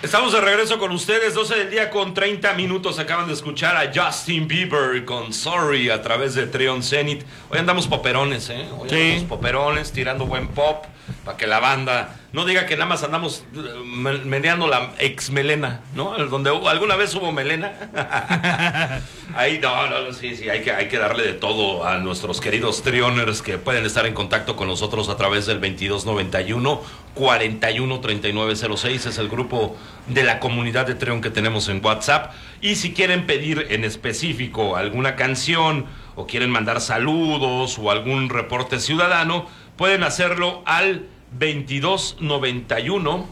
Estamos de regreso con ustedes, 12 del día con 30 minutos. Acaban de escuchar a Justin Bieber con Sorry a través de Trion Zenith. Hoy andamos poperones, Hoy andamos poperones, tirando buen pop, para que la banda no diga que nada más andamos meneando la ex melena, ¿no? Donde alguna vez hubo melena. Ahí sí, hay que darle de todo a nuestros queridos Trioners que pueden estar en contacto con nosotros a través del 2291-413906. Es el grupo de la comunidad de Trion que tenemos en WhatsApp. Y si quieren pedir en específico alguna canción o quieren mandar saludos o algún reporte ciudadano, pueden hacerlo al 2291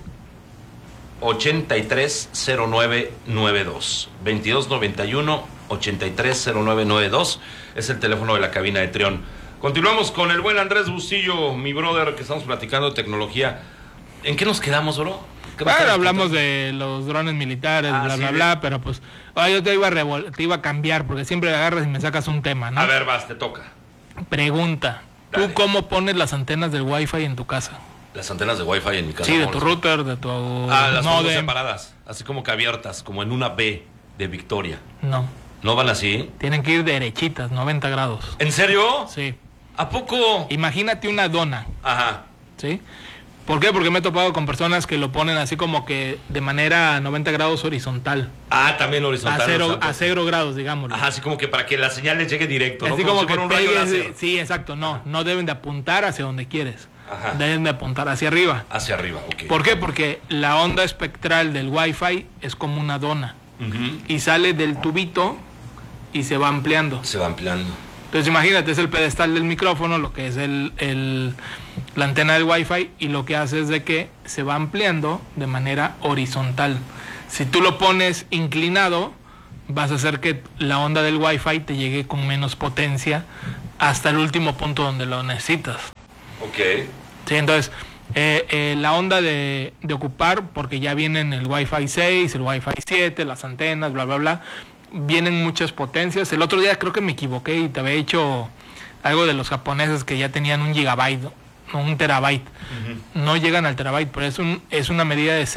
830992. 2291 830992 es el teléfono de la cabina de Trion. Continuamos con el buen Andrés Bustillo, mi brother, que estamos platicando de tecnología. ¿En qué nos quedamos, bro? Bueno, hablamos de los drones militares, bla, pero pues yo te iba a cambiar, porque siempre agarras y me sacas un tema, ¿no? A ver, te toca. Pregunta. Dale. ¿Tú cómo pones las antenas del Wi-Fi en tu casa? Las antenas de Wi-Fi en mi casa. Sí, de tu router, de tu las pongo separadas, así como que abiertas, como en una B de Victoria. ¿No van así? Tienen que ir derechitas, 90 grados. ¿En serio? Sí. ¿A poco? Imagínate una dona. Ajá. ¿Sí? ¿Por qué? Porque me he topado con personas que lo ponen así como que de manera 90 grados horizontal. Ah, también horizontal. A 0 grados, digámoslo. Ajá, así como que para que la señal les llegue directo, ¿no? Así como que un rayo láser. Sí, exacto. No deben de apuntar hacia donde quieres. Ajá. Deben de apuntar hacia arriba. Hacia arriba, ok. ¿Por qué? Porque la onda espectral del Wi-Fi es como una dona. Uh-huh. Y sale del tubito y se va ampliando. Se va ampliando. Entonces imagínate, es el pedestal del micrófono, lo que es la antena del Wi-Fi, y lo que hace es de que se va ampliando de manera horizontal. Si tú lo pones inclinado, vas a hacer que la onda del Wi-Fi te llegue con menos potencia hasta el último punto donde lo necesitas. Ok. Sí, entonces la onda de ocupar, porque ya vienen el Wi-Fi 6, el Wi-Fi 7, las antenas, bla, bla, bla, vienen muchas potencias. El otro día creo que me equivoqué y te había hecho algo de los japoneses que ya tenían 1 gigabyte, no 1 terabyte. Uh-huh. No llegan al terabyte, pero es una medida de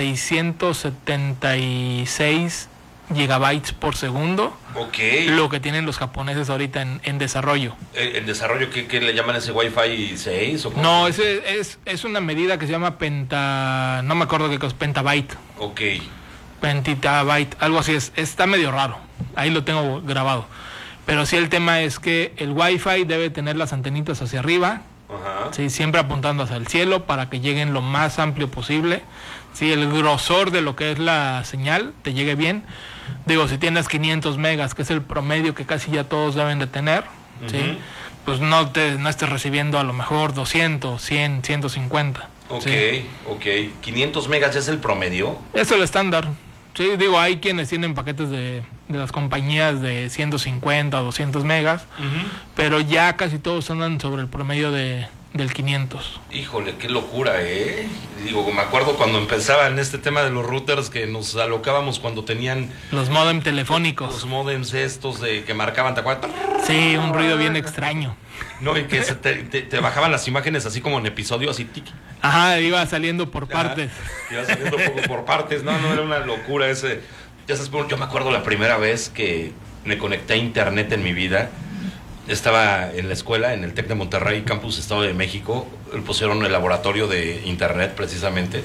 676 gigabytes por segundo. Ok. Lo que tienen los japoneses ahorita en desarrollo. ¿En desarrollo qué le llaman ese Wi-Fi 6? ¿O cómo? No, es una medida que se llama no me acuerdo qué cosa, pentabyte. Ok. Pentitabyte, algo así es. Está medio raro. Ahí lo tengo grabado. Pero sí, el tema es que el Wi-Fi debe tener las antenitas hacia arriba. Ajá. Sí, siempre apuntando hacia el cielo para que lleguen lo más amplio posible. Sí, el grosor de lo que es la señal te llegue bien. Digo, si tienes 500 megas, que es el promedio que casi ya todos deben de tener, uh-huh, ¿sí? Pues no estés recibiendo a lo mejor 200, 100, 150. Ok, ¿sí? Ok. ¿500 megas es el promedio? Es el estándar. Sí, digo, hay quienes tienen paquetes de las compañías de 150 o 200 megas, uh-huh, pero ya casi todos andan sobre el promedio del 500. Híjole, qué locura, Digo, me acuerdo cuando empezaba en este tema de los routers que nos alocábamos cuando tenían los modem telefónicos. Los modems estos que marcaban, ¿te acuerdas? Sí, un ruido bien extraño. No, y que te bajaban las imágenes así como en episodio, así tiki. Ajá, iba saliendo por partes. Iba saliendo por partes. No, era una locura ese. Ya sabes, yo me acuerdo la primera vez que me conecté a internet en mi vida. Estaba en la escuela, en el TEC de Monterrey, Campus Estado de México. Pusieron el laboratorio de internet precisamente.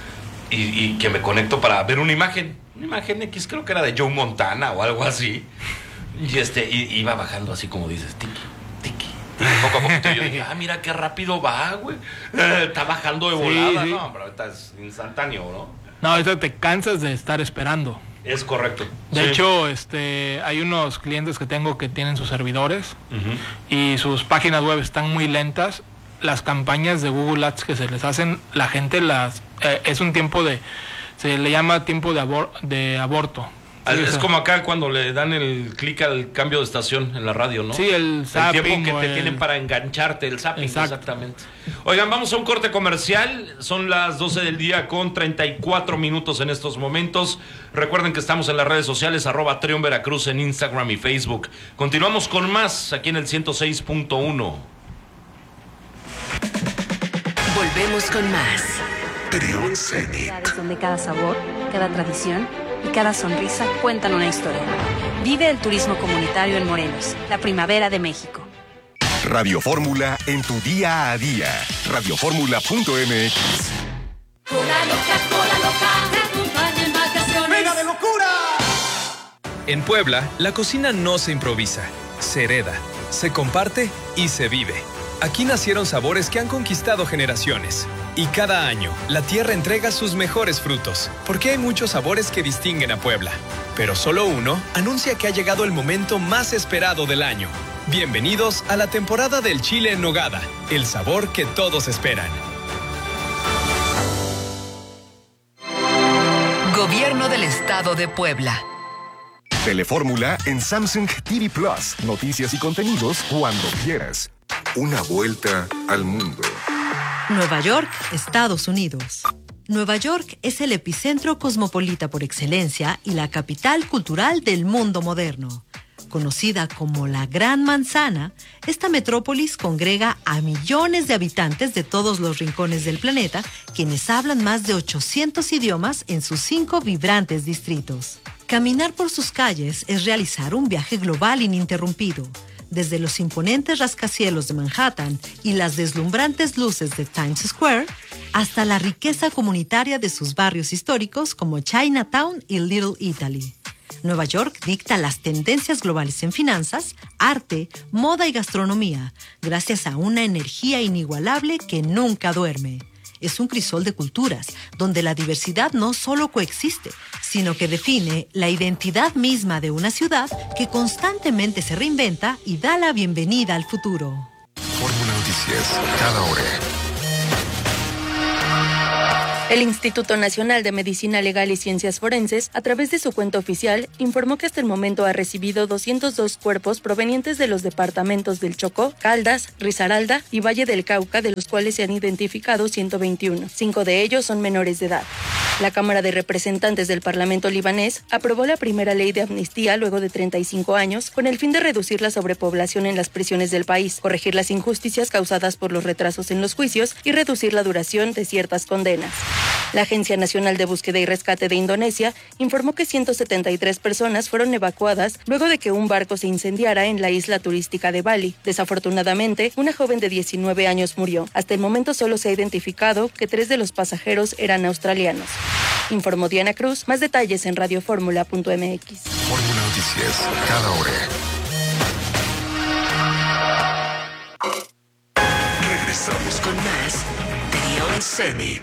Y que me conecto para ver una imagen X, creo que era de Joe Montana o algo así. Y iba bajando así como dices, tiki, tiki. Poco a poquito yo dije, mira qué rápido va, güey. Está bajando de volada, sí. No, pero ahorita es instantáneo, ¿no? No, ahorita te cansas de estar esperando. Es correcto. De hecho, hay unos clientes que tengo que tienen sus servidores, uh-huh, y sus páginas web están muy lentas. Las campañas de Google Ads que se les hacen, la gente es un tiempo se le llama tiempo de aborto. Sí, es como acá cuando le dan el clic al cambio de estación en la radio, ¿no? Sí, el zapping. El tiempo que te tienen para engancharte, el zapping. Exactamente. Oigan, vamos a un corte comercial. Son las 12 del día con 34 minutos en estos momentos. Recuerden que estamos en las redes sociales, @Trion Veracruz en Instagram y Facebook. Continuamos con más aquí en el 106.1. Volvemos con más. Donde cada sabor, cada tradición y cada sonrisa cuentan una historia. Vive el turismo comunitario en Morelos, la primavera de México. Radio Fórmula en tu día a día. Radioformula.mx. Cola loca, te acompaña en vacaciones. ¡Venga de locura! En Puebla, la cocina no se improvisa, se hereda, se comparte y se vive. Aquí nacieron sabores que han conquistado generaciones. Y cada año, la tierra entrega sus mejores frutos, porque hay muchos sabores que distinguen a Puebla. Pero solo uno anuncia que ha llegado el momento más esperado del año. Bienvenidos a la temporada del chile en nogada, el sabor que todos esperan. Gobierno del Estado de Puebla. Telefórmula en Samsung TV Plus. Noticias y contenidos cuando quieras. Una vuelta al mundo. Nueva York, Estados Unidos. Nueva York es el epicentro cosmopolita por excelencia y la capital cultural del mundo moderno. Conocida como la Gran Manzana, esta metrópolis congrega a millones de habitantes de todos los rincones del planeta, quienes hablan más de 800 idiomas en sus 5 vibrantes distritos. Caminar por sus calles es realizar un viaje global ininterrumpido. Desde los imponentes rascacielos de Manhattan y las deslumbrantes luces de Times Square, hasta la riqueza comunitaria de sus barrios históricos como Chinatown y Little Italy. Nueva York dicta las tendencias globales en finanzas, arte, moda y gastronomía, gracias a una energía inigualable que nunca duerme. Es un crisol de culturas, donde la diversidad no solo coexiste, sino que define la identidad misma de una ciudad que constantemente se reinventa y da la bienvenida al futuro. Fórmula Noticias, cada hora. El Instituto Nacional de Medicina Legal y Ciencias Forenses, a través de su cuenta oficial, informó que hasta el momento ha recibido 202 cuerpos provenientes de los departamentos del Chocó, Caldas, Risaralda y Valle del Cauca, de los cuales se han identificado 121. 5 de ellos son menores de edad. La Cámara de Representantes del Parlamento libanés aprobó la primera ley de amnistía luego de 35 años, con el fin de reducir la sobrepoblación en las prisiones del país, corregir las injusticias causadas por los retrasos en los juicios y reducir la duración de ciertas condenas. La Agencia Nacional de Búsqueda y Rescate de Indonesia informó que 173 personas fueron evacuadas luego de que un barco se incendiara en la isla turística de Bali. Desafortunadamente, una joven de 19 años murió. Hasta el momento solo se ha identificado que 3 de los pasajeros eran australianos. Informó Diana Cruz. Más detalles en radioformula.mx. Fórmula Noticias, cada hora. Regresamos con más Trion Zenit.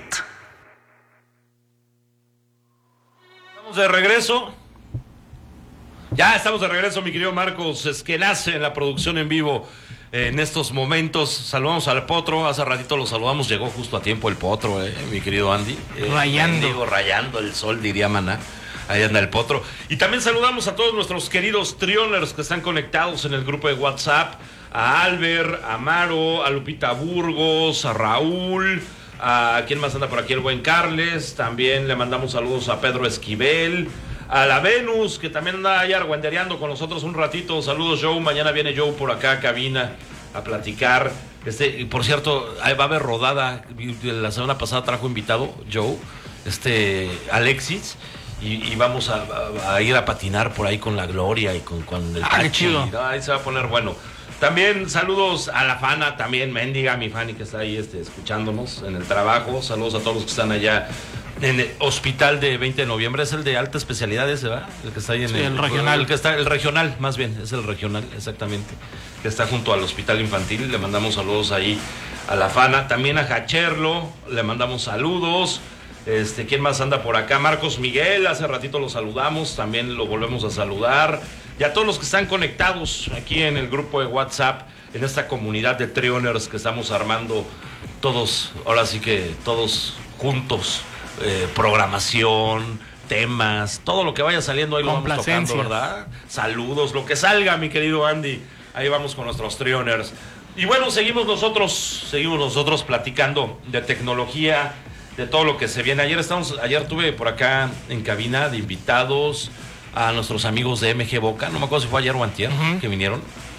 De regreso. Ya estamos de regreso, mi querido Marcos Esquenazi, en la producción en vivo en estos momentos. Saludamos al Potro, hace ratito lo saludamos, llegó justo a tiempo el Potro, mi querido Andy. Rayando el sol, diría Maná. Ahí anda el Potro. Y también saludamos a todos nuestros queridos Trioners que están conectados en el grupo de WhatsApp. A Albert, a Maro, a Lupita Burgos, a Raúl. ¿A quién más anda por aquí? El buen Carles. También le mandamos saludos a Pedro Esquivel. A la Venus, que también anda ahí argüendereando con nosotros un ratito. Saludos, Joe. Mañana viene Joe por acá a cabina a platicar. Por cierto, va a haber rodada. La semana pasada trajo invitado Joe, Alexis. Y vamos a ir a patinar por ahí con la Gloria y con el Qué chido. Ahí se va a poner bueno. También saludos a la Fana, también Mendiga, mi Fanny que está ahí escuchándonos en el trabajo. Saludos a todos los que están allá en el hospital de 20 de noviembre. Es el de alta especialidad ese, ¿verdad? El que está ahí en el regional. El regional, más bien, es el regional, exactamente. Que está junto al hospital infantil. Le mandamos saludos ahí a la Fana. También a Jacherlo, le mandamos saludos. ¿Quién más anda por acá? Marcos Miguel, hace ratito lo saludamos, también lo volvemos a saludar. Y a todos los que están conectados aquí en el grupo de WhatsApp, en esta comunidad de Trioners que estamos armando todos, ahora sí que todos juntos, programación, temas, todo lo que vaya saliendo ahí lo vamos tocando, ¿verdad? Saludos, lo que salga, mi querido Andy. Ahí vamos con nuestros Trioners. Y bueno, seguimos nosotros platicando de tecnología, de todo lo que se viene. Ayer tuve por acá en cabina de invitados a nuestros amigos de MG Boca, no me acuerdo si fue ayer o antier que vinieron.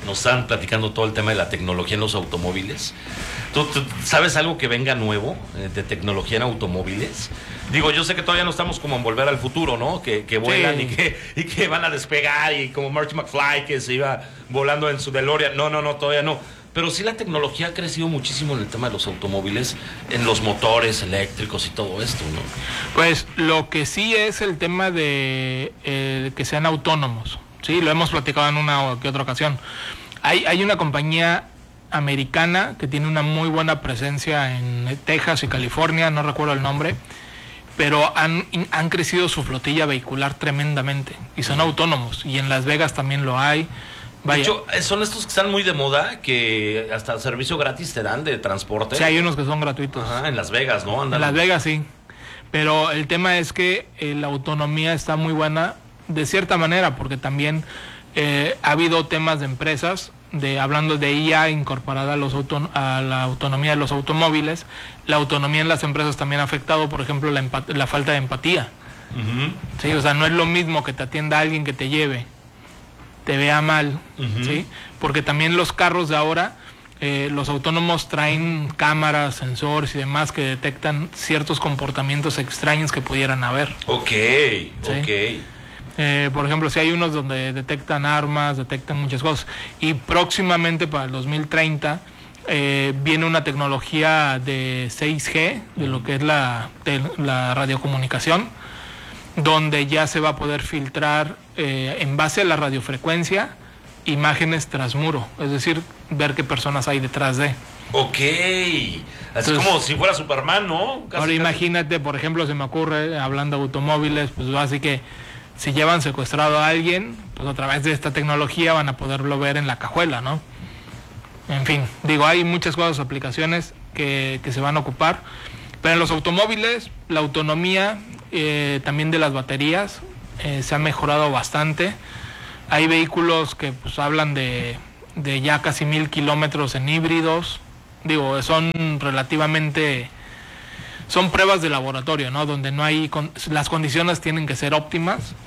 nos estaban platicando todo el tema de la tecnología en los automóviles. ¿Tú sabes algo que venga nuevo de tecnología en automóviles? Digo, yo sé que todavía no estamos como en Volver al Futuro, ¿no? Que vuelan Sí. y que van a despegar, y como Marty McFly que se iba volando en su DeLorean. No, todavía no. Pero sí la tecnología ha crecido muchísimo en el tema de los automóviles, en los motores eléctricos y todo esto, ¿no? Pues lo que sí es el tema de que sean autónomos, sí, lo hemos platicado en una o que otra ocasión. Hay una compañía americana que tiene una muy buena presencia en Texas y California, no recuerdo el nombre, pero han crecido su flotilla vehicular tremendamente y son autónomos, y en Las Vegas también lo hay. Vaya. De hecho, son estos que están muy de moda, que hasta servicio gratis te dan de transporte. Sí, hay unos que son gratuitos. Ajá, en Las Vegas, ¿no? En Las Vegas sí, pero el tema es que la autonomía está muy buena de cierta manera, porque también ha habido temas de empresas, hablando de IA incorporada a la autonomía de los automóviles. La autonomía en las empresas también ha afectado, por ejemplo, la falta de empatía. Uh-huh. Sí, o sea, no es lo mismo que te atienda alguien que te lleve, te vea mal, uh-huh. ¿sí? Porque también los carros de ahora, los autónomos traen cámaras, sensores y demás que detectan ciertos comportamientos extraños que pudieran haber. Ok, ¿sí? ok. Por ejemplo, si hay unos donde detectan armas, detectan muchas cosas. Y próximamente para el 2030 viene una tecnología de 6G, de lo que es la radiocomunicación, donde ya se va a poder filtrar en base a la radiofrecuencia imágenes tras muro, es decir, ver qué personas hay detrás de. Ok, así entonces, como si fuera Superman, ¿no? Ahora imagínate, por ejemplo, se me ocurre, hablando de automóviles, pues así que si llevan secuestrado a alguien, pues a través de esta tecnología van a poderlo ver en la cajuela, ¿no? En fin, digo, hay muchas cosas, aplicaciones que se van a ocupar, pero en los automóviles la autonomía también de las baterías se ha mejorado bastante. Hay vehículos que pues hablan de ya casi 1000 kilómetros en híbridos. Digo, son relativamente, son pruebas de laboratorio, ¿no? Donde no hay, las condiciones tienen que ser óptimas,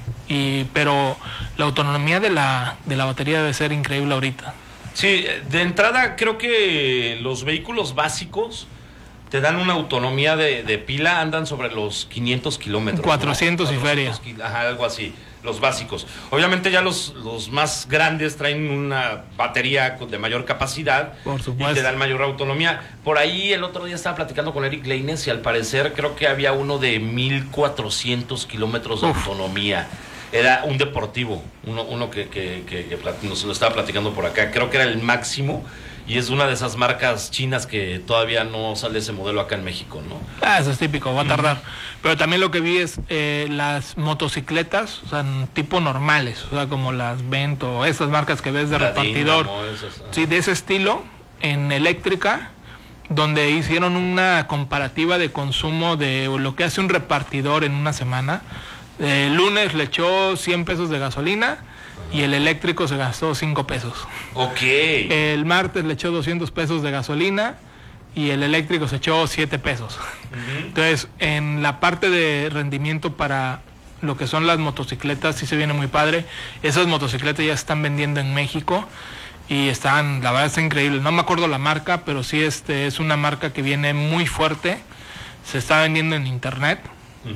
pero la autonomía de la batería debe ser increíble ahorita. Sí, de entrada creo que los vehículos básicos te dan una autonomía de pila, andan sobre los 500 kilómetros. 400 ¿no? Y feria. Ajá, algo así, los básicos. Obviamente ya los más grandes traen una batería de mayor capacidad. Por supuesto. Y te dan mayor autonomía. Por ahí el otro día estaba platicando con Eric Leines y al parecer creo que había uno de 1400 kilómetros de autonomía. Era un deportivo, uno que nos lo estaba platicando por acá. Creo que era el máximo. Y es una de esas marcas chinas que todavía no sale ese modelo acá en México, ¿no? Eso es típico, va a tardar. Pero también lo que vi es las motocicletas, o sea, tipo normales, o sea, como las Vento, esas marcas que ves de repartidor. Sí, de ese estilo, en eléctrica, donde hicieron una comparativa de consumo de lo que hace un repartidor en una semana. El lunes le echó 100 pesos de gasolina y el eléctrico se gastó 5 pesos. Ok. El martes le echó 200 pesos de gasolina y el eléctrico se echó 7 pesos. Uh-huh. Entonces, en la parte de rendimiento para lo que son las motocicletas, sí se viene muy padre. Esas motocicletas ya se están vendiendo en México y están, la verdad está increíble. No me acuerdo la marca, pero sí es una marca que viene muy fuerte. Se está vendiendo en internet, uh-huh.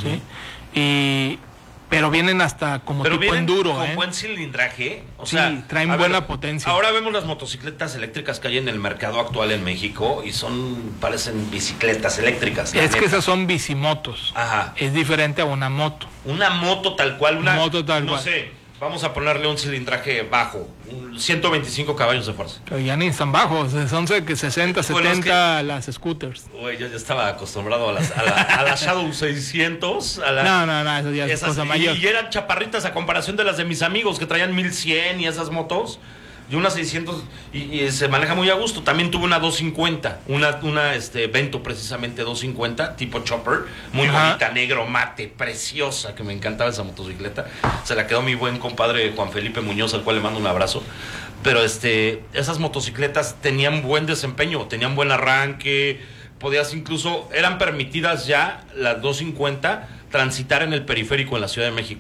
¿sí? Pero vienen hasta como pero tipo enduro, con buen cilindraje. O sí, sea, traen buena potencia. Ahora vemos las motocicletas eléctricas que hay en el mercado actual en México y parecen bicicletas eléctricas. Es que esas son bicimotos. Ajá. Es diferente a una moto. Una moto tal cual, moto tal cual. No sé, vamos a ponerle un cilindraje bajo, 125 caballos de fuerza. Pero ya ni están bajos, son 60, 70 las scooters. Güey, yo ya estaba acostumbrado a la Shadow 600. No, eso ya es cosa mayor. Y eran chaparritas a comparación de las de mis amigos que traían 1100 y esas motos. Y una 600 y se maneja muy a gusto. También tuve una 250, una Vento precisamente 250, tipo chopper, muy bonita, negro mate, preciosa, que me encantaba esa motocicleta. Se la quedó mi buen compadre Juan Felipe Muñoz, al cual le mando un abrazo. Pero esas motocicletas tenían buen desempeño, tenían buen arranque, podías incluso, eran permitidas ya las 250 transitar en el periférico en la Ciudad de México.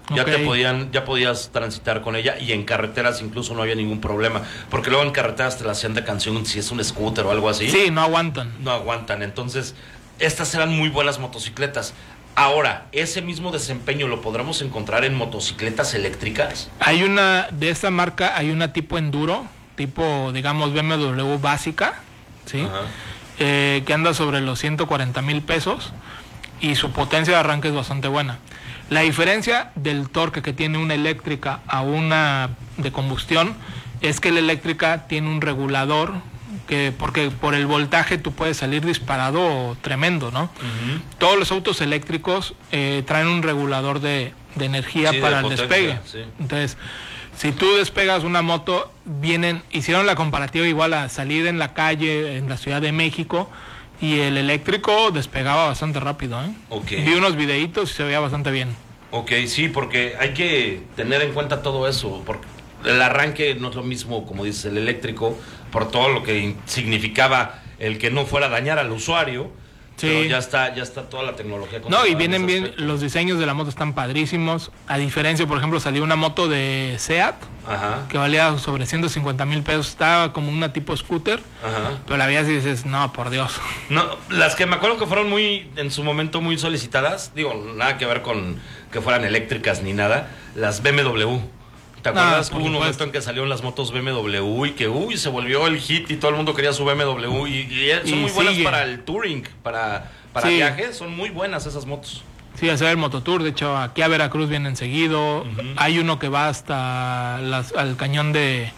Ya podías transitar con ella, y en carreteras incluso no había ningún problema, porque luego en carreteras te la hacían de canción si es un scooter o algo así. Sí, no aguantan. No aguantan, entonces estas eran muy buenas motocicletas. Ahora, ¿ese mismo desempeño lo podremos encontrar en motocicletas eléctricas? Hay una, de esta marca, hay una tipo enduro, tipo, digamos, BMW básica, ¿sí? Que anda sobre los 140,000 pesos, y su potencia de arranque es bastante buena. La diferencia del torque que tiene una eléctrica a una de combustión es que la eléctrica tiene un regulador, porque por el voltaje tú puedes salir disparado tremendo, ¿no? Todos los autos eléctricos traen un regulador de energía para el despegue. Sí. Entonces, si tú despegas una moto, hicieron la comparativa igual a salir en la calle en la Ciudad de México, y el eléctrico despegaba bastante rápido, ¿eh? Vi unos videitos y se veía bastante bien. Sí, porque hay que tener en cuenta todo eso, porque el arranque no es lo mismo, como dices, el eléctrico, por todo lo que significaba el que no fuera a dañar al usuario. Sí. Pero ya está toda la tecnología. No, y vienen bien, los diseños de la moto están padrísimos. A diferencia, por ejemplo, salió una moto de SEAT, que valía sobre 150,000 pesos. Estaba como una tipo scooter, pero la veías y dices, no, por Dios. No, las que me acuerdo que fueron en su momento muy solicitadas, digo, nada que ver con que fueran eléctricas ni nada, las BMW. ¿Te acuerdas? Hubo un momento en que salieron las motos BMW y que se volvió el hit y todo el mundo quería su BMW, y son muy buenas para el touring, para viajes, son muy buenas esas motos. Sí, hacer el mototour, de hecho aquí a Veracruz vienen seguido. Hay uno que va hasta al cañón de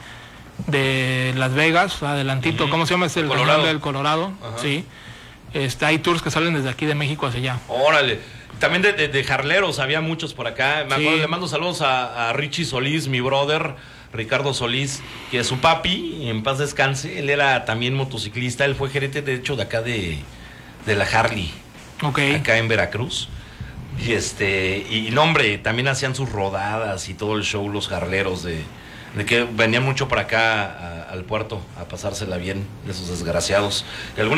Las Vegas, adelantito. ¿Cómo se llama? Es el cañón del Colorado. Sí. Hay tours que salen desde aquí de México hacia allá. Órale. También de jarleros, había muchos por acá. Me acuerdo, le mando saludos a Richie Solís, mi brother, Ricardo Solís, que es su papi, en paz descanse. Él era también motociclista, él fue gerente, de hecho, de acá de la Harley. Acá en Veracruz. Y no, hombre, también hacían sus rodadas y todo el show, los jarleros, de que venían mucho para acá al puerto a pasársela bien, esos desgraciados.